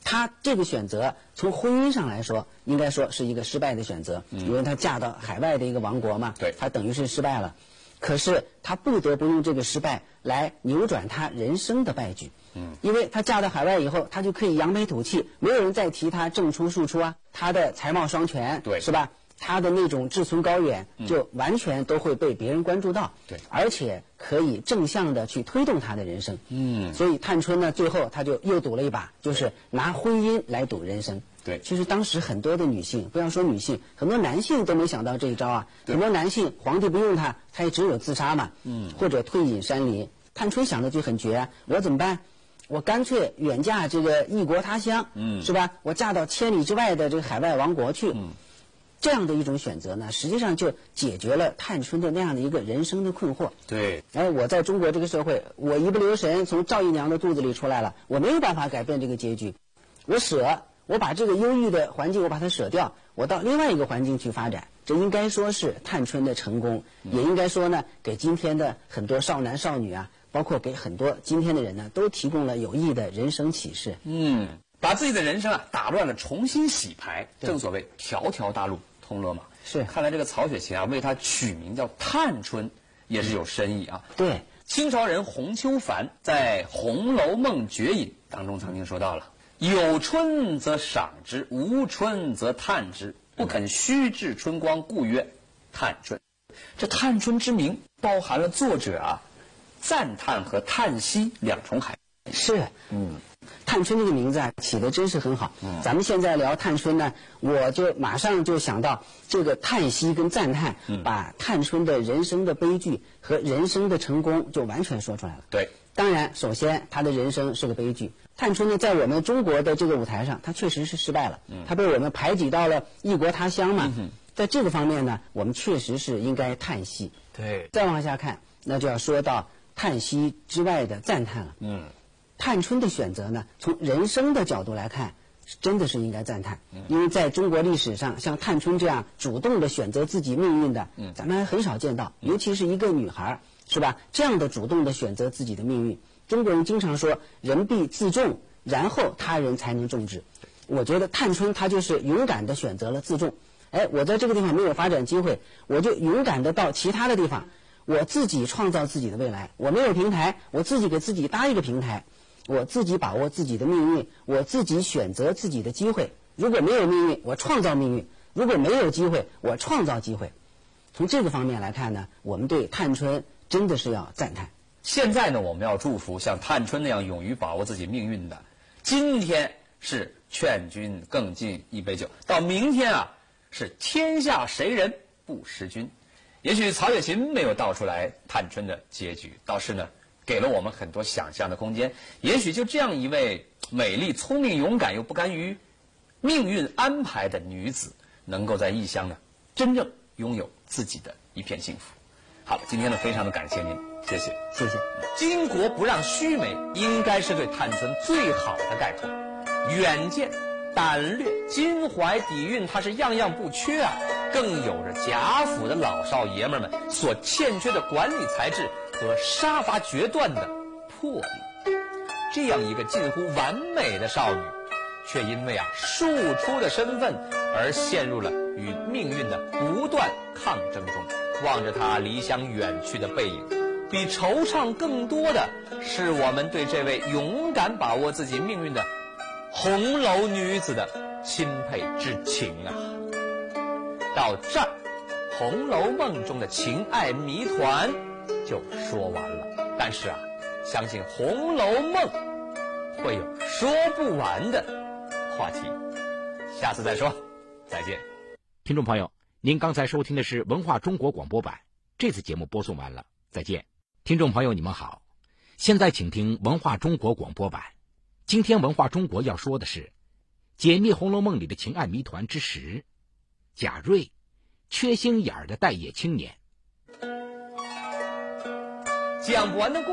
她这个选择从婚姻上来说，应该说是一个失败的选择，因为她嫁到海外的一个王国嘛， 对， 她等于是失败了。可是她不得不用这个失败来扭转她人生的败局。因为她嫁到海外以后，她就可以扬眉吐气，没有人再提她正出庶出啊，她的才貌双全， 对， 是吧？她的那种志存高远，就完全都会被别人关注到， 对， 而且可以正向的去推动她的人生。所以探春呢，最后她就又赌了一把，就是拿婚姻来赌人生。 对， 其实当时很多的女性，不要说女性，很多男性都没想到这一招啊。很多男性，皇帝不用他，他也只有自杀嘛，或者退隐山林。探春想的就很绝啊，我怎么办？我干脆远嫁这个异国他乡，是吧？我嫁到千里之外的这个海外王国去。这样的一种选择呢，实际上就解决了探春的那样的一个人生的困惑。 对， 我在中国这个社会，我一不留神从赵姨娘的肚子里出来了，我没有办法改变这个结局，我把这个忧郁的环境我把它舍掉，我到另外一个环境去发展，这应该说是探春的成功，也应该说呢，给今天的很多少男少女啊，包括给很多今天的人呢，都提供了有益的人生启示。 把自己的人生啊打乱了，重新洗牌，正所谓条条大路通罗马。 是， 看来这个曹雪芹啊，为他取名叫探春，也是有深意啊。 对， 清朝人洪秋帆在《红楼梦绝饮》当中曾经说到了：有春则赏之，无春则叹之，不肯虚掷春光，故曰探春。这探春之名包含了作者啊赞叹和叹息两重含义。 是，探春这个名字啊起得真是很好。咱们现在聊探春呢，我就马上就想到这个叹息跟赞叹，把探春的人生的悲剧和人生的成功就完全说出来了。 对， 当然首先她的人生是个悲剧。探春呢，在我们中国的这个舞台上，她确实是失败了，她被我们排挤到了异国他乡嘛。在这个方面呢，我们确实是应该叹息。 对， 再往下看，那就要说到叹息之外的赞叹了。探春的选择呢，从人生的角度来看，真的是应该赞叹。因为在中国历史上，像探春这样主动的选择自己命运的，咱们还很少见到，尤其是一个女孩，是吧？这样的主动的选择自己的命运，中国人经常说人必自重，然后他人才能重之。我觉得探春她就是勇敢的选择了自重。我在这个地方没有发展机会，我就勇敢的到其他的地方，我自己创造自己的未来。我没有平台，我自己给自己搭一个平台。我自己把握自己的命运，我自己选择自己的机会。如果没有命运，我创造命运；如果没有机会，我创造机会。从这个方面来看呢，我们对探春真的是要赞叹。 现在呢，我们要祝福像探春那样勇于把握自己命运的。今天是劝君更尽一杯酒，到明天啊是天下谁人不识君。也许曹雪芹没有道出来探春的结局，倒是呢给了我们很多想象的空间。也许就这样一位美丽、聪明、勇敢又不甘于命运安排的女子，能够在异乡呢真正拥有自己的一片幸福。好，今天呢非常的感谢您，谢谢， 谢谢。 巾帼不让须眉，应该是对探春最好的概括。远见、胆略、襟怀底蕴，它是样样不缺啊，更有着贾府的老少爷们们所欠缺的管理才智和杀伐决断的魄力。这样一个近乎完美的少女，却因为庶出的身份而陷入了与命运的不断抗争中。望着她离乡远去的背影，比惆怅更多的是我们对这位勇敢把握自己命运的红楼女子的钦佩之情啊。到这儿，《红楼梦》中的情爱谜团就说完了。但是相信《红楼梦》会有说不完的话题，下次再说，再见。 听众朋友，您刚才收听的是文化中国广播版，这次节目播送完了，再见。听众朋友你们好，现在请听文化中国广播版。今天文化中国要说的是解密《红楼梦》里的情爱谜团之10，贾瑞，缺心眼儿的待业青年。 讲不完的